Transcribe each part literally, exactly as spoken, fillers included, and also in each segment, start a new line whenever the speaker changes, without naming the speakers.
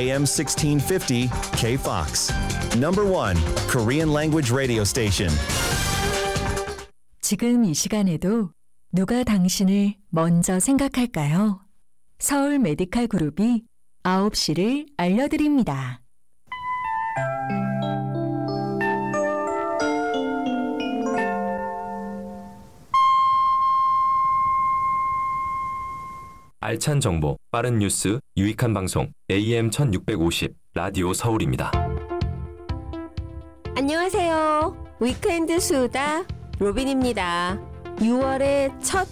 에이엠 십육백오십 K-Fox. Number one Korean language radio station.
지금 이 시간에도 누가 당신을 먼저 생각할까요? 서울 메디칼 그룹이 아홉 시를 알려드립니다.
알찬 정보, 빠른 뉴스, 유익한 방송 에이엠 천육백오십 라디오 서울입니다.
안녕하세요. 위크엔드 수다 로빈입니다. 유월의 첫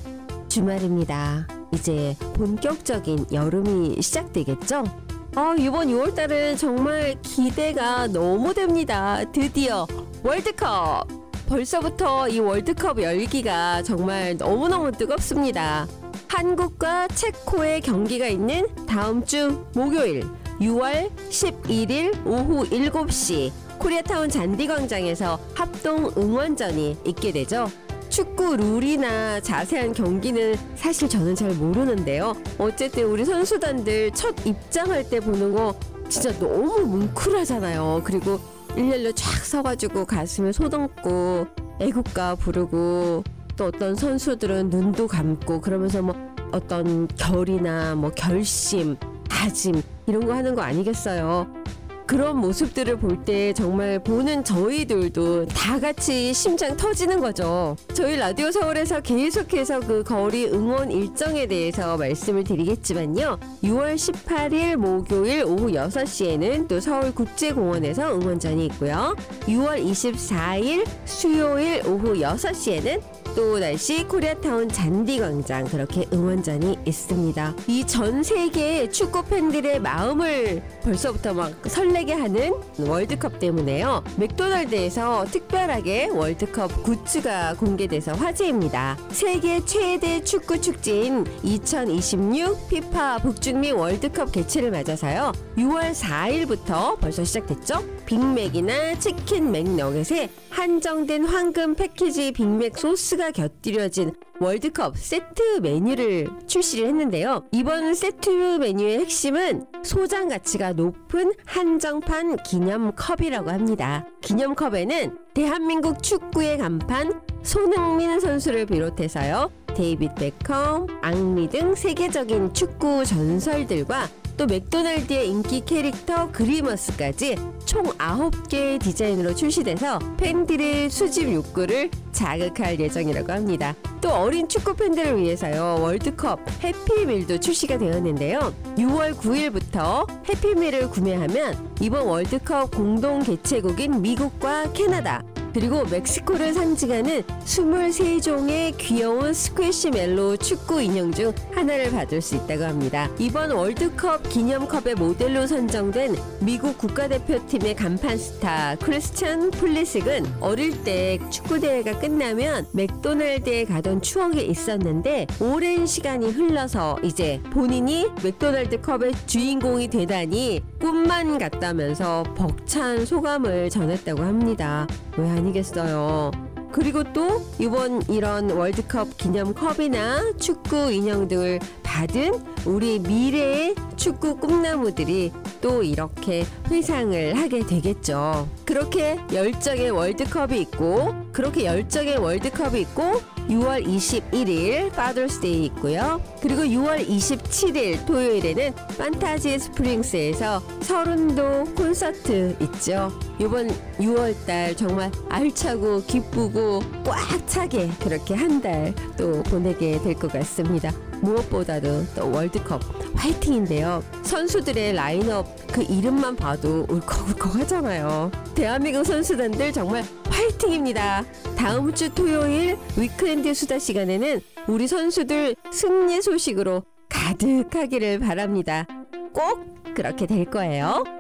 주말입니다. 이제 본격적인 여름이 시작되겠죠? 어, 이번 유월달은 정말 기대가 너무 됩니다. 드디어 월드컵! 벌써부터 이 월드컵 열기가 정말 너무너무 뜨겁습니다. 한국과 체코의 경기가 있는 다음 주 목요일 유월 십일일 오후 일곱 시 코리아타운 잔디광장에서 합동 응원전이 있게 되죠. 축구 룰이나 자세한 경기는 사실 저는 잘 모르는데요. 어쨌든 우리 선수단들 첫 입장할 때 보는 거 진짜 너무 뭉클하잖아요. 그리고 일렬로 쫙 서가지고 가슴에 소듬고 애국가 부르고 또 어떤 선수들은 눈도 감고 그러면서 뭐 어떤 결이나 뭐 결심, 다짐 이런 거 하는 거 아니겠어요? 그런 모습들을 볼 때 정말 보는 저희들도 다 같이 심장 터지는 거죠. 저희 라디오 서울에서 계속해서 그 거리 응원 일정에 대해서 말씀을 드리겠지만요. 유월 십팔일 목요일 오후 여섯 시에는 또 서울국제공원에서 응원전이 있고요. 유월 이십사일 수요일 오후 여섯 시에는 또 다시 코리아타운 잔디광장 그렇게 응원전이 있습니다. 이 전 세계 축구 팬들의 마음을 벌써부터 막 설레게 하는 월드컵 때문에요. 맥도날드에서 특별하게 월드컵 굿즈가 공개돼서 화제입니다. 세계 최대 축구 축제인 이천이십육 피파 북중미 월드컵 개최를 맞아서요. 유월 사일부터 벌써 시작됐죠. 빅맥이나 치킨 맥너겟에 한정된 황금 패키지 빅맥 소스가 곁들여진 월드컵 세트 메뉴를 출시를 했는데요. 이번 세트 메뉴의 핵심은 소장 가치가 높은 한정판 기념컵이라고 합니다. 기념컵에는 대한민국 축구의 간판 손흥민 선수를 비롯해서요. 데이빗 베컴, 앙리 등 세계적인 축구 전설들과 또 맥도날드의 인기 캐릭터 그리머스까지 총 아홉 개의 디자인으로 출시돼서 팬들의 수집 욕구를 자극할 예정이라고 합니다. 또 어린 축구 팬들을 위해서요. 월드컵 해피밀도 출시가 되었는데요. 유월 구일부터 해피밀을 구매하면 이번 월드컵 공동 개최국인 미국과 캐나다 그리고 멕시코를 상징하는 이십삼 종의 귀여운 스퀴시멜로 축구 인형 중 하나를 받을 수 있다고 합니다. 이번 월드컵 기념컵의 모델로 선정된 미국 국가대표팀의 간판 스타 크리스찬 플리식은 어릴 때 축구대회가 끝나면 맥도날드에 가던 추억이 있었는데 오랜 시간이 흘러서 이제 본인이 맥도날드 컵의 주인공이 되다니 꿈만 같다면서 벅찬 소감을 전했다고 합니다. 왜 아니겠어요. 그리고 또 이번 이런 월드컵 기념컵이나 축구 인형 등을 받은 우리 미래의 축구 꿈나무들이 또 이렇게 회상을 하게 되겠죠. 그렇게 열정의 월드컵이 있고 그렇게 열정의 월드컵이 있고 유월 이십일일 파더스데이 있고요. 그리고 유월 이십칠일 토요일에는 판타지 스프링스에서 서른도 콘서트 있죠. 이번 유월달 정말 알차고 기쁘고 꽉 차게 그렇게 한 달 또 보내게 될 것 같습니다. 무엇보다도 또 월드컵 화이팅인데요. 선수들의 라인업 그 이름만 봐도 울컥울컥 하잖아요. 대한민국 선수단들 정말 화이팅입니다. 다음 주 토요일 위크엔드 수다 시간에는 우리 선수들 승리 소식으로 가득하기를 바랍니다. 꼭 그렇게 될 거예요.